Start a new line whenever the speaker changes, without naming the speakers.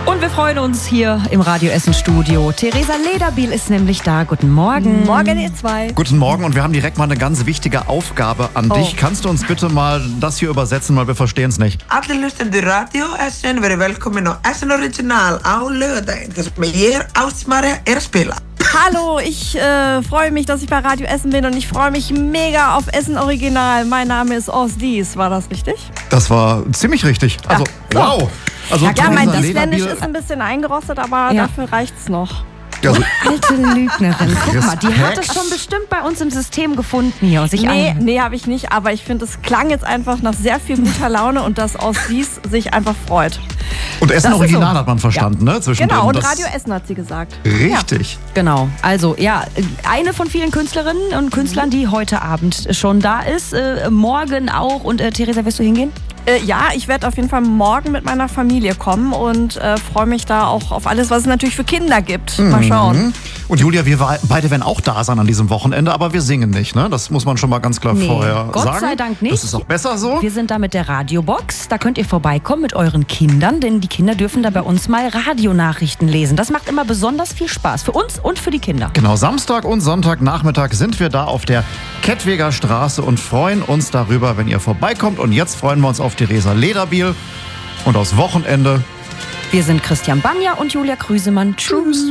Und wir freuen uns hier im Radio Essen Studio. Theresa Lederbiel ist nämlich da. Guten Morgen.
Morgen, ihr zwei.
Guten Morgen, und wir haben direkt mal eine ganz wichtige Aufgabe an dich. Kannst du uns bitte mal das hier übersetzen, weil wir verstehen es nicht.
Alle lyssnar till Radio Essen, very välkommen och Essen Original auf lördag. Das med er Ausmacher Erspieler.
Hallo, ich freue mich, dass ich bei Radio Essen bin und ich freue mich mega auf Essen Original. Mein Name ist Osdies, war das richtig?
Das war ziemlich richtig. Also, wow. Also,
Ja, mein
Theresa
Isländisch
Lederbiel-
ist ein bisschen eingerostet, aber dafür reicht's noch.
Also,
Alte Lügnerin. Guck mal, die hat
Respekt.
es schon bestimmt bei uns im System gefunden hier. Und sich
Nee, habe ich nicht, aber ich finde, es klang jetzt einfach nach sehr viel guter Laune und dass Osdies sich einfach freut.
und Essen
Das ist
Original
so.
hat man verstanden, ne? Zwischendrin.
Genau, und
Das-
Radio Essen hat sie gesagt.
Richtig.
Genau, also ja, eine von vielen Künstlerinnen und Künstlern, die heute Abend schon da ist, morgen auch. Und Theresa, wirst du hingehen?
Ja, ich werde auf jeden Fall morgen mit meiner Familie kommen und freue mich da auch auf alles, was es natürlich für Kinder gibt. Mal schauen.
Und Julia, wir beide werden auch da sein an diesem Wochenende, aber wir singen nicht, ne? Das muss man schon mal ganz klar vorher
Gott
sagen.
sei Dank nicht.
Das ist auch besser so.
Wir sind da mit der Radiobox. Da könnt ihr vorbeikommen mit euren Kindern, denn die Kinder dürfen da bei uns mal Radionachrichten lesen. Das macht immer besonders viel Spaß für uns und für die Kinder.
Genau, Samstag und Sonntagnachmittag sind wir da auf der Kettwiger Straße und freuen uns darüber, wenn ihr vorbeikommt. Und jetzt freuen wir uns auf Theresa Lederbiel und aufs Wochenende.
Wir sind Christian Banja und Julia Krüsemann. Tschüss.